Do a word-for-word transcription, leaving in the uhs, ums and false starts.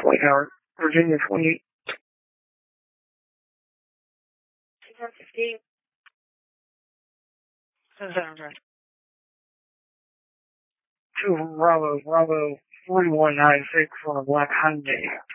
White Howard, Virginia twenty-eight. ten fifteen. Two from Bravo, Bravo forty-one ninety-six for a black Hyundai.